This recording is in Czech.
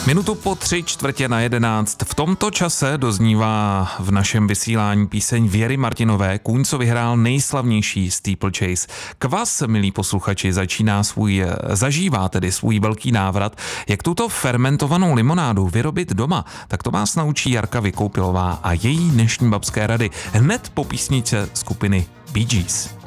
Minutu po 11:03. V tomto čase doznívá v našem vysílání píseň Věry Martinové Kůň, co vyhrál nejslavnější Steeplechase. Kvas, milí posluchači, zažívá tedy svůj velký návrat. Jak tuto fermentovanou limonádu vyrobit doma, tak to vás naučí Jarka Vykoupilová a její dnešní babské rady hned po písničce skupiny Bee Gees.